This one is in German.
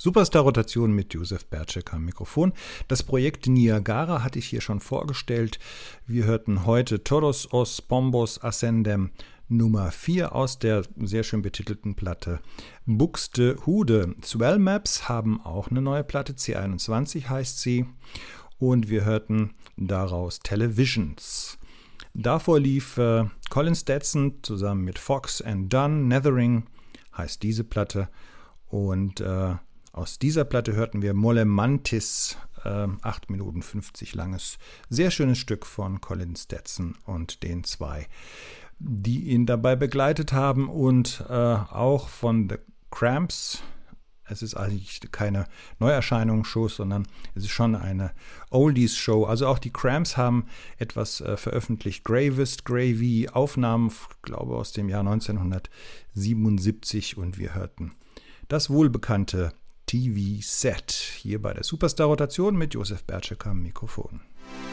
Superstar-Rotation mit Josef Bertschek am Mikrofon. Das Projekt Niagara hatte ich hier schon vorgestellt. Wir hörten heute Todos os Pombos Ascendem Nummer 4 aus der sehr schön betitelten Platte Buxtehude. Swell Maps haben auch eine neue Platte, C21 heißt sie. Und wir hörten daraus Televisions. Davor lief Colin Stetson zusammen mit Fox and Dunn. Nethering heißt diese Platte. Und aus dieser Platte hörten wir Mole Mantis, 8 Minuten 50 langes, sehr schönes Stück von Colin Stetson und den zwei, die ihn dabei begleitet haben, und auch von The Cramps. Es ist eigentlich keine Neuerscheinungsshow, sondern es ist schon eine Oldies-Show. Also auch die Cramps haben etwas veröffentlicht. Gravest, Gravy, Aufnahmen, glaube aus dem Jahr 1977, und wir hörten das wohlbekannte TV-Set hier bei der Superstar-Rotation mit Josef Bertschek am Mikrofon.